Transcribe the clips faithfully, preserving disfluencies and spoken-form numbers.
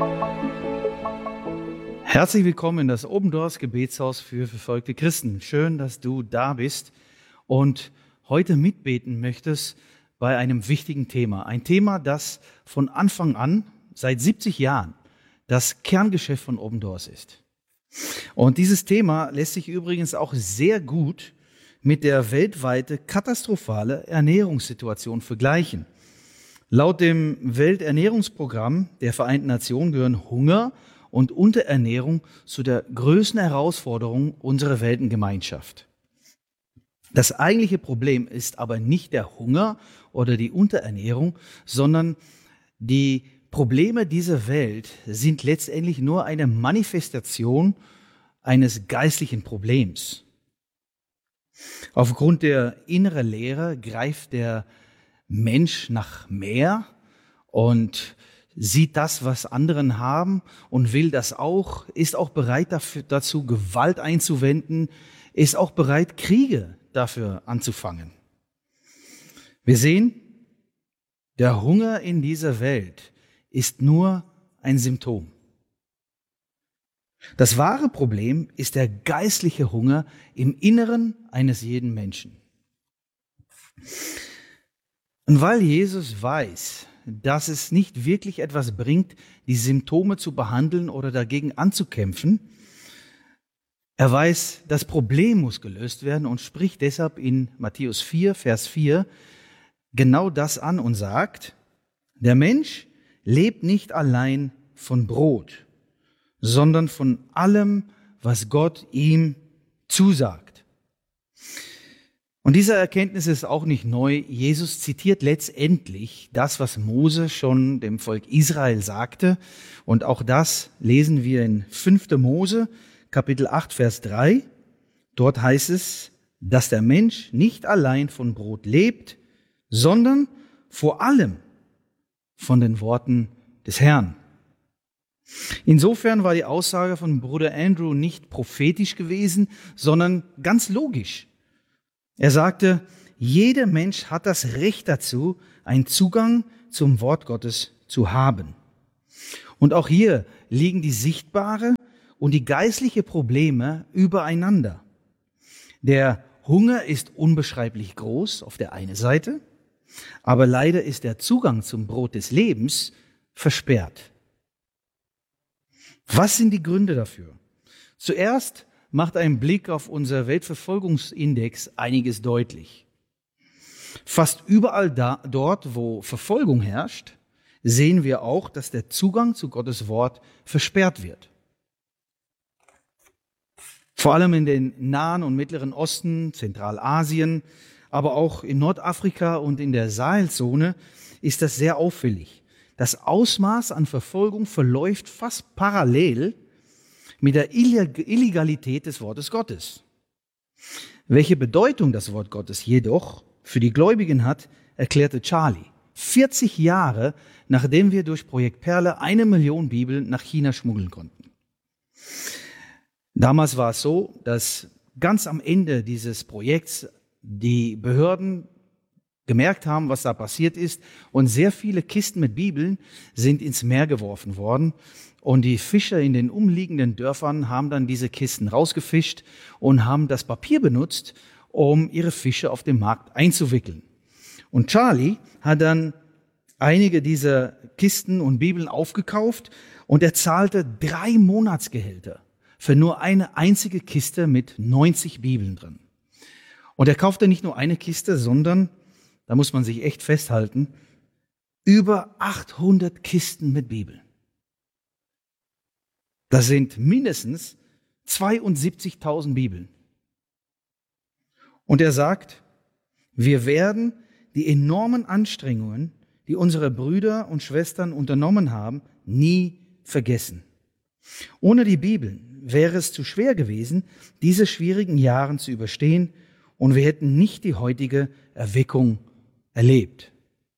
Herzlich willkommen in das Open Doors Gebetshaus für verfolgte Christen. Schön, dass du da bist und heute mitbeten möchtest bei einem wichtigen Thema. Ein Thema, das von Anfang an, seit siebzig Jahren, das Kerngeschäft von Open Doors ist. Und dieses Thema lässt sich übrigens auch sehr gut mit der weltweiten katastrophalen Ernährungssituation vergleichen. Laut dem Welternährungsprogramm der Vereinten Nationen gehören Hunger und Unterernährung zu der größten Herausforderung unserer Weltengemeinschaft. Das eigentliche Problem ist aber nicht der Hunger oder die Unterernährung, sondern die Probleme dieser Welt sind letztendlich nur eine Manifestation eines geistlichen Problems. Aufgrund der inneren Leere greift der Mensch nach mehr und sieht das, was anderen haben und will das auch, ist auch bereit dafür, dazu, Gewalt einzuwenden, ist auch bereit, Kriege dafür anzufangen. Wir sehen, der Hunger in dieser Welt ist nur ein Symptom. Das wahre Problem ist der geistliche Hunger im Inneren eines jeden Menschen. Und weil Jesus weiß, dass es nicht wirklich etwas bringt, die Symptome zu behandeln oder dagegen anzukämpfen. Er weiß, das Problem muss gelöst werden und spricht deshalb in Matthäus vier, Vers vier genau das an und sagt, der Mensch lebt nicht allein von Brot, sondern von allem, was Gott ihm zusagt. Und diese Erkenntnis ist auch nicht neu. Jesus zitiert letztendlich das, was Mose schon dem Volk Israel sagte. Und auch das lesen wir in fünfter Mose, Kapitel acht, Vers drei. Dort heißt es, dass der Mensch nicht allein von Brot lebt, sondern vor allem von den Worten des Herrn. Insofern war die Aussage von Bruder Andrew nicht prophetisch gewesen, sondern ganz logisch. Er sagte, jeder Mensch hat das Recht dazu, einen Zugang zum Wort Gottes zu haben. Und auch hier liegen die sichtbare und die geistliche Probleme übereinander. Der Hunger ist unbeschreiblich groß auf der einen Seite, aber leider ist der Zugang zum Brot des Lebens versperrt. Was sind die Gründe dafür? Zuerst macht ein Blick auf unser Weltverfolgungsindex einiges deutlich. Fast überall da, dort, wo Verfolgung herrscht, sehen wir auch, dass der Zugang zu Gottes Wort versperrt wird. Vor allem in den Nahen und Mittleren Osten, Zentralasien, aber auch in Nordafrika und in der Sahelzone ist das sehr auffällig. Das Ausmaß an Verfolgung verläuft fast parallel mit der Illegalität des Wortes Gottes. Welche Bedeutung das Wort Gottes jedoch für die Gläubigen hat, erklärte Charlie. vierzig Jahre, nachdem wir durch Projekt Perle eine Million Bibeln nach China schmuggeln konnten. Damals war es so, dass ganz am Ende dieses Projekts die Behörden gemerkt haben, was da passiert ist, und sehr viele Kisten mit Bibeln sind ins Meer geworfen worden. Und die Fischer in den umliegenden Dörfern haben dann diese Kisten rausgefischt und haben das Papier benutzt, um ihre Fische auf dem Markt einzuwickeln. Und Charlie hat dann einige dieser Kisten und Bibeln aufgekauft und er zahlte drei Monatsgehälter für nur eine einzige Kiste mit neunzig Bibeln drin. Und er kaufte nicht nur eine Kiste, sondern, da muss man sich echt festhalten, über achthundert Kisten mit Bibeln. Das sind mindestens zweiundsiebzigtausend Bibeln. Und er sagt, wir werden die enormen Anstrengungen, die unsere Brüder und Schwestern unternommen haben, nie vergessen. Ohne die Bibeln wäre es zu schwer gewesen, diese schwierigen Jahre zu überstehen, und wir hätten nicht die heutige Erweckung erlebt.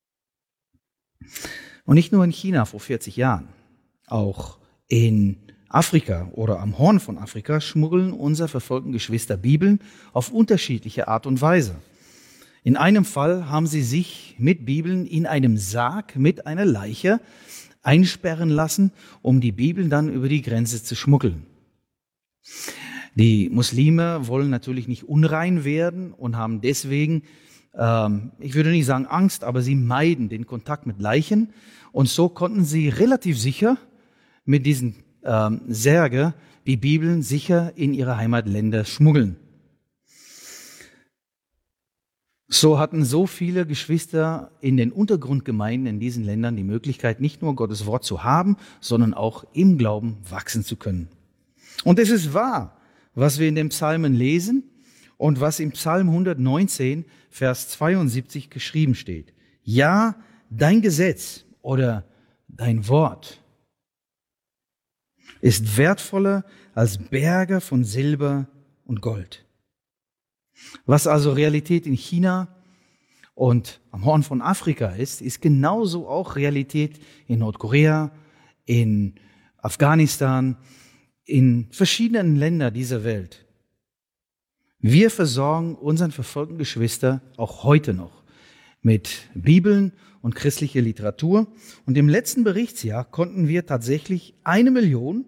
Und nicht nur in China vor vierzig Jahren, auch in Afrika oder am Horn von Afrika schmuggeln unsere verfolgten Geschwister Bibeln auf unterschiedliche Art und Weise. In einem Fall haben sie sich mit Bibeln in einem Sarg mit einer Leiche einsperren lassen, um die Bibel dann über die Grenze zu schmuggeln. Die Muslime wollen natürlich nicht unrein werden und haben deswegen, ähm, ich würde nicht sagen Angst, aber sie meiden den Kontakt mit Leichen. Und so konnten sie relativ sicher mit diesen ähm, Särge die Bibeln sicher in ihre Heimatländer schmuggeln. So hatten so viele Geschwister in den Untergrundgemeinden in diesen Ländern die Möglichkeit, nicht nur Gottes Wort zu haben, sondern auch im Glauben wachsen zu können. Und es ist wahr, was wir in den Psalmen lesen und was im Psalm hundertneunzehn, Vers zweiundsiebzig geschrieben steht. Ja, dein Gesetz oder dein Wort ist wertvoller als Berge von Silber und Gold. Was also Realität in China und am Horn von Afrika ist, ist genauso auch Realität in Nordkorea, in Afghanistan, in verschiedenen Ländern dieser Welt. Wir versorgen unseren verfolgten Geschwister auch heute noch mit Bibeln und christlicher Literatur. Und im letzten Berichtsjahr konnten wir tatsächlich eine Million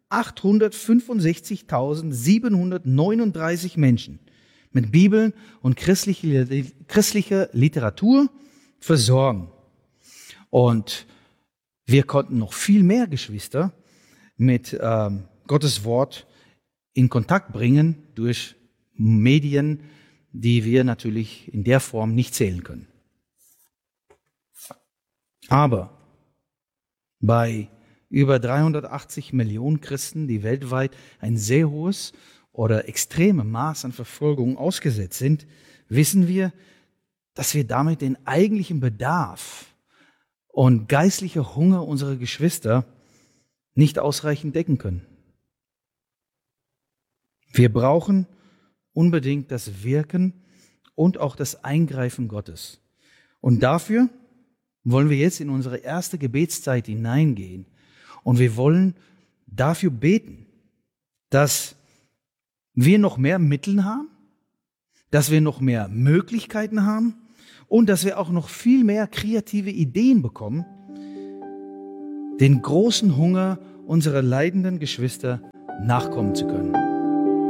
achthundertfünfundsechzigtausendsiebenhundertneununddreißig Menschen mit Bibeln und christlicher christliche Literatur versorgen. Und wir konnten noch viel mehr Geschwister mit ähm, Gottes Wort in Kontakt bringen durch Medien, die wir natürlich in der Form nicht zählen können. Aber bei über dreihundertachtzig Millionen Christen, die weltweit ein sehr hohes oder extreme Maß an Verfolgung ausgesetzt sind, wissen wir, dass wir damit den eigentlichen Bedarf und geistlicher Hunger unserer Geschwister nicht ausreichend decken können. Wir brauchen unbedingt das Wirken und auch das Eingreifen Gottes. Und dafür wollen wir jetzt in unsere erste Gebetszeit hineingehen. Und wir wollen dafür beten, dass wir noch mehr Mittel haben, dass wir noch mehr Möglichkeiten haben und dass wir auch noch viel mehr kreative Ideen bekommen, den großen Hunger unserer leidenden Geschwister nachkommen zu können.